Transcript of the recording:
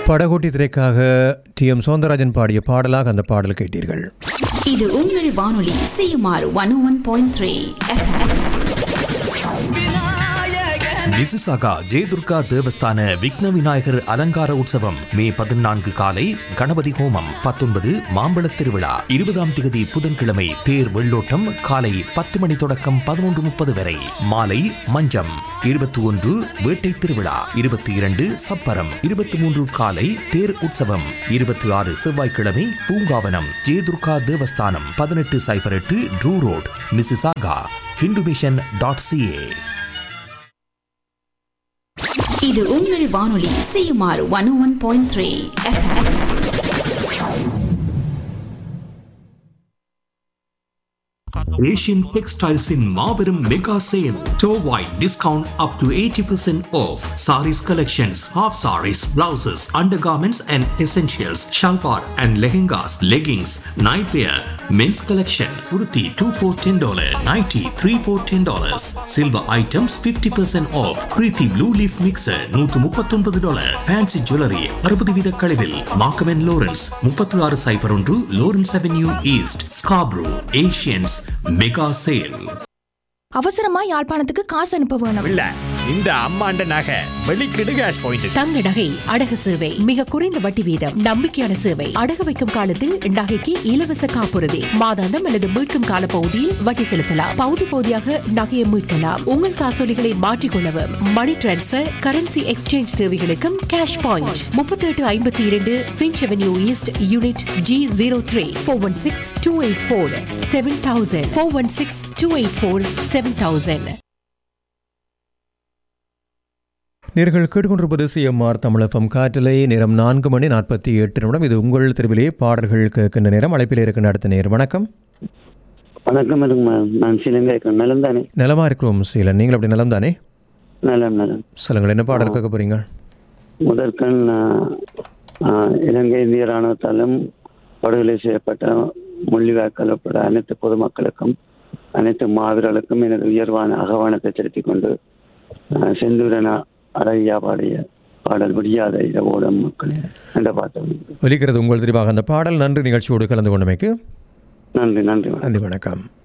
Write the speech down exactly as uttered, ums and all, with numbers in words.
படகோட்டி திரைக்காக D M Soundararajan பாடிய பாடலாக அந்த பாடல் கேட்டீர்கள். இது உங்கள் வானொலி CMR one one point three Mississauga Jayadurga தேவஸ்தான விக்ன விநாயகர் அலங்கார உற்சவம் மே பதினான்கு காலை கணபதி ஹோமம், பத்தொன்பது மாம்பழத் திருவிழா, இருபதாம் திகதி புதன்கிழமை தேர் வெள்ளோட்டம் காலை பத்து மணி தொடக்கம் பதினொன்று முப்பது வரை, மாலை மஞ்சம், இருபத்தி ஒன்று வேட்டை திருவிழா, இருபத்தி இரண்டு சப்பரம், இருபத்தி மூன்று காலை தேர் உற்சவம், இருபத்தி ஆறு செவ்வாய்க்கிழமை பூங்காவனம் ஜெயதுர்கா தேவஸ்தானம், பதினெட்டு சைபர் எட்டு true road, Mississauga. Hindu mission dot CA. இது உங்கள் வானொலி CMR one one point three. Asian Textiles in Marverum Mega Sale. Store-wide discount up to eighty percent off. Saris collections, half saris, blouses, undergarments and essentials, shalwar and lehengas, leggings, nightwear, men's collection, kurti two for ten dollars, nighty three for ten dollars. Silver items fifty percent off. Kriti Blue Leaf Mixer one thirty-nine dollars. Fancy jewelry sixty வித கழிவில். Markham and Lawrence thirty-six சைபர் ஒன்று Lawrence Avenue East, Scarborough. Asians mega sale. அவசரமா யாழ்ப்பாணத்துக்கு காசு அனுப்ப வேணும். இல்ல, இந்த அம்மாண்ட நகை வெளிக்கிடு கேஷ் பாயிண்ட். தங்க நகை அடகு சேவை மிக குறைந்த வட்டி வீதம், நம்பிக்கையான சேவை. அடகு வைக்கும் காலத்தில் நகைக்கு இலவச காப்புறுதி, மாதாந்தம் அல்லது மீட்கும் கால பகுதியில் வட்டி செலுத்தலாம். பகுதி பகுதியாக நகையை மீட்கலாம். உங்கள் காசோலிகளை மாற்றிக்கொள்ளவும், மணி டிரான்ஸ்பர், கரன்சி எக்ஸ்சேஞ்ச் தேவைகளுக்கும் கேஷ் பாயிண்ட். முப்பத்தி எட்டு ஐம்பத்தி இரண்டு pinch avenue east unit G zero three four one six two eight four seven thousand four one six two eight four seven thousand. நேர்கள் கேட்டுக்கொண்டிருப்பது சிஎம்ஆர் தமிழகம் காற்றலை. நேரம் நான்கு மணி நாற்பத்தி எட்டு நிமிடம். இது உங்கள் தெருவிலே பாடல்கள் கேட்கின்ற நேரம். அழைப்பில் இருக்கின்ற அடுத்த நேரம். வணக்கம். வணக்கம். நான் ஸ்ரீலங்கா இருக்கேன். நலம் தானே? நலமா இருக்கிறோம் சீலன். நீங்கள் அப்படி நலம் தானே? நலம் நலம். சொல்லுங்கள், என்ன பாடல் கேட்க போறீங்க? முதற்கண் இலங்கை இந்திய ராணுவத்தாலும் படுகொலை செய்யப்பட்ட முள்ளிவாய்க்கால் உட்பட அனைத்து பொதுமக்களுக்கும் அனைத்து மாவீரர்களுக்கும் எனது உயர்வான அகவானத்தை செலுத்திக் கொண்டு செந்தூரனா அழகியா பாடிய பாடல் முடியாத இரவோடும் மக்கள் என்ற பாட்டு ஒலிக்கிறது உங்கள் தெரிவாக அந்த பாடல். நன்றி நிகழ்ச்சியோடு கலந்து கொண்டமைக்கு. நன்றி நன்றி நன்றி வணக்கம்.